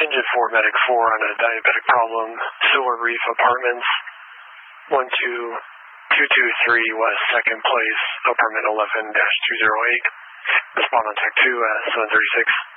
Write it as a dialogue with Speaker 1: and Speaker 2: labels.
Speaker 1: Engine 4, Medic 4 on a diabetic problem, Silver Reef Apartments, 12223 West 2nd Place, apartment 11-208. Respond on Tech 2 at 736.